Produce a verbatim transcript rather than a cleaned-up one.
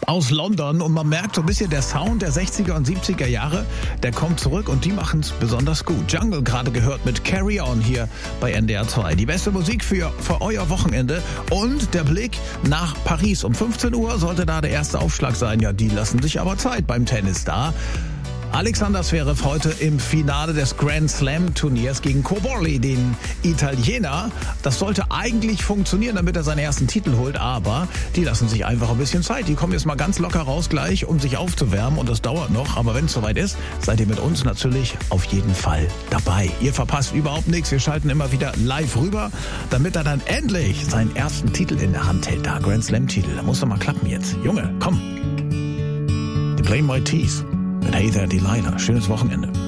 aus London und man merkt so ein bisschen der Sound der sechziger und siebziger Jahre, der kommt zurück und die machen es besonders gut. Jungle gerade gehört mit Carry On hier bei N D R zwei. Die beste Musik für, für euer Wochenende und der Blick nach Paris. Um fünfzehn Uhr sollte da der erste Aufschlag sein. Ja, die lassen sich aber Zeit beim Tennis da. Alexander Zverev heute im Finale des Grand Slam Turniers gegen Cobolli, den Italiener. Das sollte eigentlich funktionieren, damit er seinen ersten Titel holt, aber die lassen sich einfach ein bisschen Zeit. Die kommen jetzt mal ganz locker raus gleich, um sich aufzuwärmen und das dauert noch. Aber wenn es soweit ist, seid ihr mit uns natürlich auf jeden Fall dabei. Ihr verpasst überhaupt nichts. Wir schalten immer wieder live rüber, damit er dann endlich seinen ersten Titel in der Hand hält. Da, Grand Slam Titel. Da muss doch mal klappen jetzt. Junge, komm. Die Plain White Tees. Mit Hey There Delilah. Schönes Wochenende.